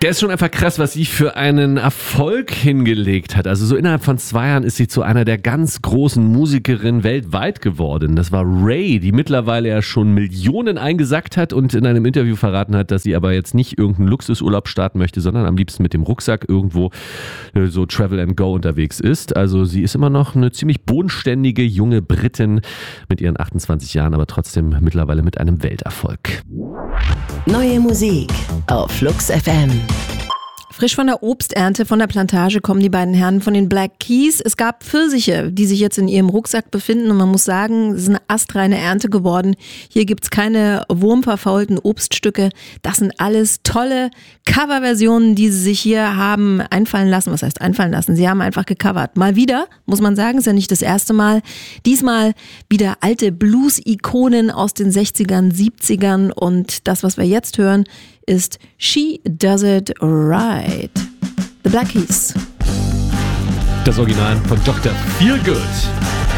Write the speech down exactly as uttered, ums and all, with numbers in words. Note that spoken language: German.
Der ist schon einfach krass, was sie für einen Erfolg hingelegt hat. Also so innerhalb von zwei Jahren ist sie zu einer der ganz großen Musikerinnen weltweit geworden. Das war Ray, die mittlerweile ja schon Millionen eingesackt hat und in einem Interview verraten hat, dass sie aber jetzt nicht irgendeinen Luxusurlaub starten möchte, sondern am liebsten mit dem Rucksack irgendwo äh, so Travel and Go unterwegs ist. Also sie ist immer noch eine ziemlich bodenständige junge Britin mit ihren achtundzwanzig Jahren, aber trotzdem mittlerweile mit einem Welterfolg. Neue Musik auf Flux F M. Frisch von der Obsternte von der Plantage kommen die beiden Herren von den Black Keys. Es gab Pfirsiche, die sich jetzt in ihrem Rucksack befinden und man muss sagen, es ist eine astreine Ernte geworden. Hier gibt's keine wurmverfaulten Obststücke. Das sind alles tolle Coverversionen, die sie sich hier haben einfallen lassen. Was heißt einfallen lassen? Sie haben einfach gecovert. Mal wieder, muss man sagen, ist ja nicht das erste Mal. Diesmal wieder alte Blues-Ikonen aus den sechzigern, siebzigern und das, was wir jetzt hören, ist She Does It Right. The Black Keys. Das Original von Doktor Feelgood.